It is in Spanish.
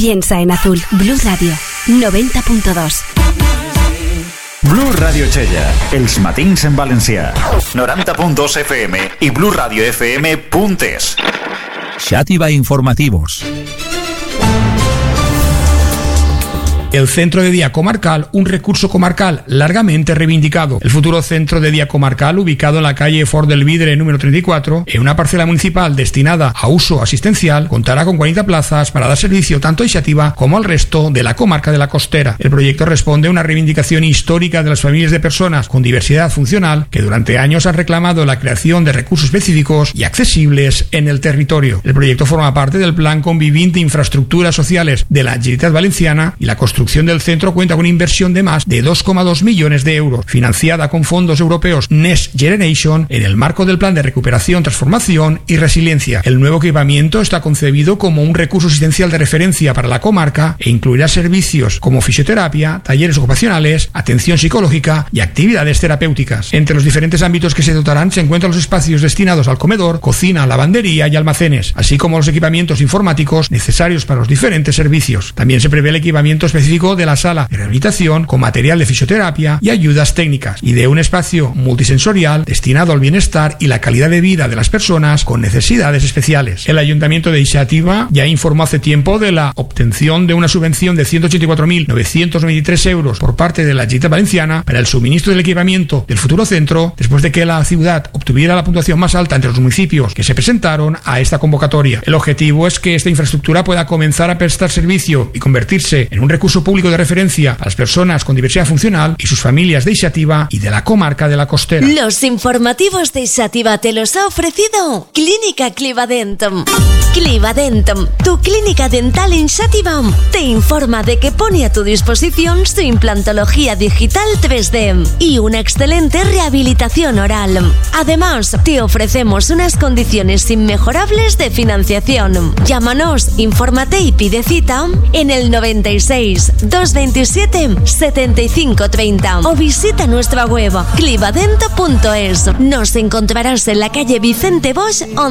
Piensa en azul. Blue Radio 90.2. Blue Radio Chella, els matins en valencià. 90.2 FM y BlueRadioFM.es. Xàtiva Informativos. El Centro de Día Comarcal, un recurso comarcal largamente reivindicado. El futuro Centro de Día Comarcal, ubicado en la calle Fort del Vidre número 34, en una parcela municipal destinada a uso asistencial, contará con 40 plazas para dar servicio tanto a Xàtiva como al resto de la comarca de la Costera. El proyecto responde a una reivindicación histórica de las familias de personas con diversidad funcional que durante años han reclamado la creación de recursos específicos y accesibles en el territorio. El proyecto forma parte del Plan Convivint de Infraestructuras Sociales de la Generalitat Valenciana y la construcción del centro cuenta con una inversión de más de 2,2 millones de euros, financiada con fondos europeos Next Generation en el marco del Plan de Recuperación, Transformación y Resiliencia. El nuevo equipamiento está concebido como un recurso asistencial de referencia para la comarca e incluirá servicios como fisioterapia, talleres ocupacionales, atención psicológica y actividades terapéuticas. Entre los diferentes ámbitos que se dotarán se encuentran los espacios destinados al comedor, cocina, lavandería y almacenes, así como los equipamientos informáticos necesarios para los diferentes servicios. También se prevé el equipamiento específico de la sala de rehabilitación con material de fisioterapia y ayudas técnicas y de un espacio multisensorial destinado al bienestar y la calidad de vida de las personas con necesidades especiales. El Ayuntamiento de Xàtiva ya informó hace tiempo de la obtención de una subvención de 184.993 euros por parte de la Generalitat Valenciana para el suministro del equipamiento del futuro centro, después de que la ciudad obtuviera la puntuación más alta entre los municipios que se presentaron a esta convocatoria. El objetivo es que esta infraestructura pueda comenzar a prestar servicio y convertirse en un recurso público de referencia a las personas con diversidad funcional y sus familias de Xàtiva y de la comarca de la Costera. Los informativos de Xàtiva te los ha ofrecido Clínica Clivadentum. Clivadentum, tu clínica dental en Xàtiva, te informa de que pone a tu disposición su implantología digital 3D y una excelente rehabilitación oral. Además, te ofrecemos unas condiciones inmejorables de financiación. Llámanos, infórmate y pide cita en el 96 227 75 30 o visita nuestra web clivadento.es. Nos encontrarás en la calle Vicente Bosch